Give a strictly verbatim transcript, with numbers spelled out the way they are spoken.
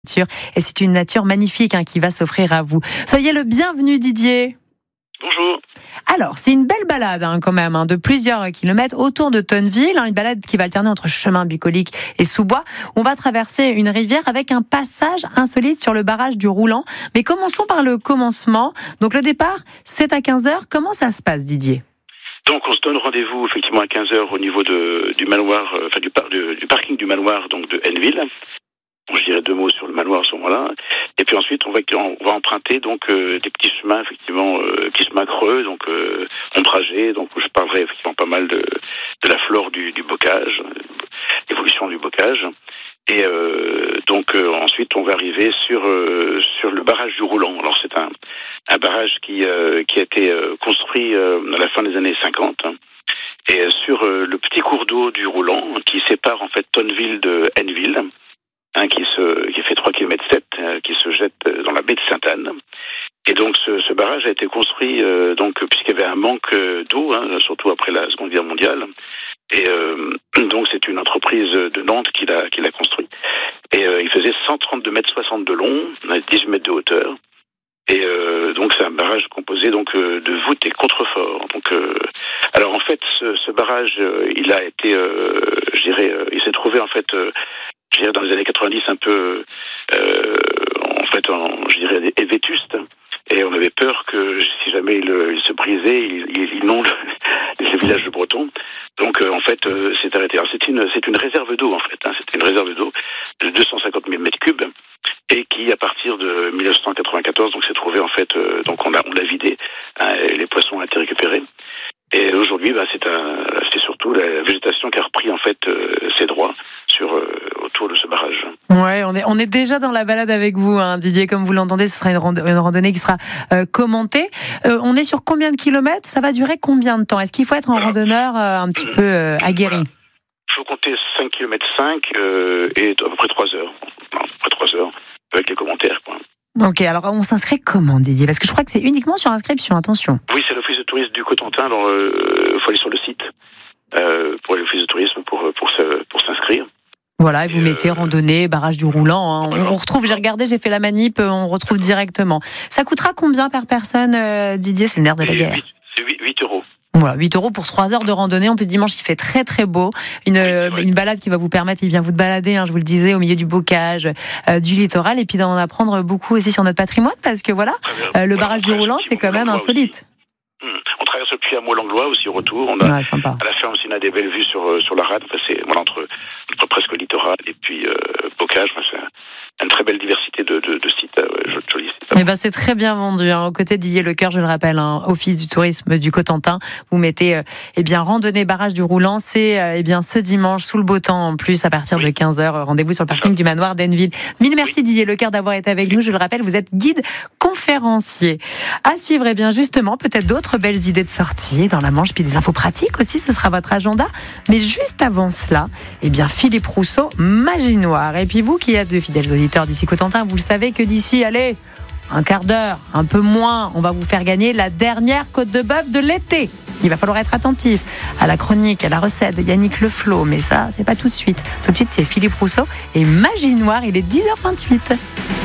Et c'est une nature magnifique hein, qui va s'offrir à vous. Soyez le bienvenu Didier. Bonjour. Alors, c'est une belle balade hein, quand même, hein, de plusieurs kilomètres autour de Tonneville, hein, une balade qui va alterner entre chemin bucolique et sous-bois. On va traverser une rivière avec un passage insolite sur le barrage du Roulant. Mais commençons par le commencement. Donc le départ, c'est à quinze heures. Comment ça se passe Didier ? Donc on se donne rendez-vous effectivement à quinze heures au niveau de, du manoir, euh, enfin du, par, du, du parking du manoir donc de Henneville. Bon, je dirais deux mots sur le manoir à ce moment-là. Et puis ensuite, on va, on va emprunter donc euh, des petits chemins, effectivement, euh, petits chemins creux, donc euh, ombragés, donc où je parlerai effectivement pas mal de, de la flore du, du bocage, l'évolution du bocage. Et euh, donc euh, ensuite, on va arriver sur euh, sur le barrage du Roulant. Alors c'est un un barrage qui euh, qui a été euh, construit euh, à la fin des années cinquante. Hein, et euh, sur euh, le petit cours d'eau du Roulant qui sépare en fait Tonneville de Henneville. Hein, qui se qui fait trois kilomètres sept, euh, qui se jette dans la baie de Sainte-Anne. Et donc ce, ce barrage a été construit euh, donc puisqu'il y avait un manque d'eau, hein, surtout après la Seconde Guerre mondiale. Et euh, donc c'est une entreprise de Nantes qui l'a qui l'a construit. Et euh, il faisait cent trente-deux mètres soixante de long, dix-huit mètres de hauteur. Et euh, donc c'est un barrage composé donc euh, de voûtes et contreforts. Donc euh, alors en fait ce, ce barrage euh, il a été euh, je dirais euh, il s'est trouvé en fait euh, je dirais dans les années quatre-vingt-dix un peu euh, en fait en, je dirais vétuste, et on avait peur que si jamais il, il se brisait il, il inonde les villages de Bretons. Donc euh, en fait euh, c'est arrêté. Alors c'est une c'est une réserve d'eau en fait, hein, c'était une réserve d'eau de deux cent cinquante mille mètres cubes et qui à partir de mille neuf cent quatre-vingt-quatorze donc s'est trouvé en fait euh, donc on l'a on l'a vidé, hein, et les poissons ont été récupérés. Et aujourd'hui, bah, c'est, un, c'est surtout la végétation qui a repris en fait euh, ses droits sur euh, autour de ce barrage. Ouais, on est on est déjà dans la balade avec vous, hein, Didier. Comme vous l'entendez, ce sera une, rando- une randonnée qui sera euh, commentée. Euh, on est sur combien de kilomètres ? Ça va durer combien de temps ? Est-ce qu'il faut être un voilà. randonneur euh, un petit peu euh, aguerri ? Voilà. Il faut compter cinq kilomètres cinq euh, et à peu près trois heures. Non, à peu près trois heures avec les commentaires, quoi. Ok, alors on s'inscrit comment, Didier ? Parce que je crois que c'est uniquement sur inscription, attention. Oui, c'est l'office de tourisme du Cotentin, alors il euh, faut aller sur le site euh, pour l'office de tourisme pour, pour, se, pour s'inscrire. Voilà, et vous et mettez euh... randonnée, barrage du Roulant. Hein. On, on retrouve, j'ai regardé, j'ai fait la manip, on retrouve directement. Ça coûtera combien par personne, euh, Didier ? C'est le nerf de la guerre. C'est huit euros. Voilà, huit euros pour trois heures de randonnée. En plus, dimanche, il fait très très beau. Une, oui, euh, une balade qui va vous permettre, eh bien, vous de balader, hein, je vous le disais, au milieu du bocage, euh, du littoral, et puis d'en apprendre beaucoup aussi sur notre patrimoine, parce que voilà, euh, le voilà, barrage du Roulant, c'est quand même insolite. Mmh. On traverse le puits à Moulanglois aussi au retour. On a, ouais, sympa. À la fin aussi, on a des belles vues sur sur la rade. Enfin, c'est voilà, entre, entre presque littoral et puis euh, bocage. Enfin, c'est une très belle diversité de, de, de sites, euh, jolis sites. Eh ben, c'est très bien vendu. Hein. Aux côtés d'Didier Lecoeur, je le rappelle, hein, office du tourisme du Cotentin. Vous mettez, euh, eh bien, randonnée barrage du Roulant. C'est, euh, eh bien, ce dimanche, sous le beau temps, en plus, à partir oui. de quinze heures. Rendez-vous sur le parking du manoir d'Henneville. Mille merci, oui. Didier Lecoeur, d'avoir été avec nous. Je le rappelle, vous êtes guide conférencier. À suivre, eh bien, justement, peut-être d'autres belles idées de sortie dans la Manche, puis des infos pratiques aussi. Ce sera votre agenda. Mais juste avant cela, eh bien, Philippe Rousseau, Magie Noire. Et puis vous, qui êtes de fidèles auditeurs d'ici Cotentin, vous le savez que d'ici, allez, un quart d'heure, un peu moins, on va vous faire gagner la dernière côte de bœuf de l'été. Il va falloir être attentif à la chronique, à la recette de Yannick Leflot, mais ça, c'est pas tout de suite. Tout de suite, c'est Philippe Rousseau et Magie Noire, il est dix heures vingt-huit.